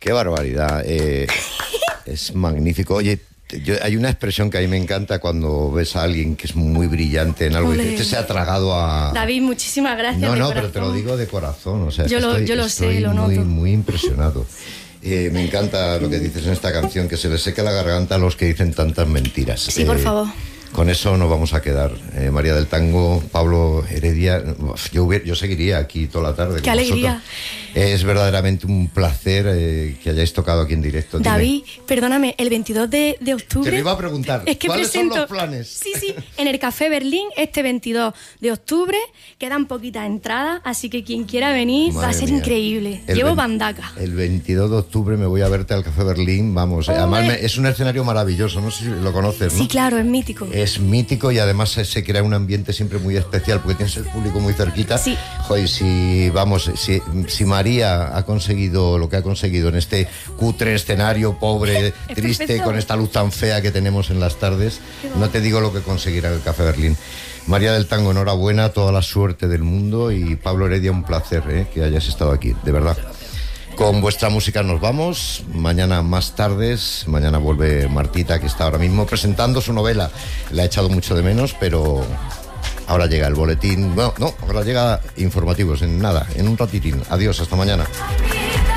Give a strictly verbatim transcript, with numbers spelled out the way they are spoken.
Qué barbaridad. Eh, es magnífico. Oye, yo, hay una expresión que a mí me encanta cuando ves a alguien que es muy brillante en algo y este se ha tragado a... David, muchísimas gracias. No, no, corazón. pero te lo digo de corazón. O sea, yo, es que lo, estoy, yo lo estoy sé, lo muy, noto. muy impresionado. Eh, me encanta lo que dices en esta canción, que se le seca la garganta a los que dicen tantas mentiras. Sí, eh, por favor. Con eso nos vamos a quedar. Eh, María del Tango, Pablo Heredia, yo, hubiera, yo seguiría aquí toda la tarde. ¡Qué alegría! Eh, es verdaderamente un placer eh, que hayáis tocado aquí en directo. David, Dime. perdóname, el veintidós de, de octubre... Te lo iba a preguntar, es que ¿cuáles presento, son los planes? Sí, sí, en el Café Berlín este veintidós de octubre, quedan poquitas entradas, así que quien quiera venir Madre va a ser mía. increíble. El Llevo ve- bandaca. El veintidós de octubre me voy a verte al Café Berlín, vamos. eh, Además, me- es un escenario maravilloso, no sé si lo conoces, ¿no? Sí, claro, es mítico. Es mítico y además se, se crea un ambiente siempre muy especial porque tienes el público muy cerquita. Sí. Joder, si vamos, si, si María ha conseguido lo que ha conseguido en este cutre escenario, pobre, Es triste, perfecto. con esta luz tan fea que tenemos en las tardes, no te digo lo que conseguirá el Café Berlín. María del Tango, enhorabuena, toda la suerte del mundo, y Pablo Heredia, un placer eh, que hayas estado aquí, de verdad. Con vuestra música nos vamos. Mañana más tardes. Mañana vuelve Martita, que está ahora mismo presentando su novela. La he echado mucho de menos, pero ahora llega el boletín. Bueno, no, ahora llega informativos en nada, en un ratitín. Adiós, hasta mañana.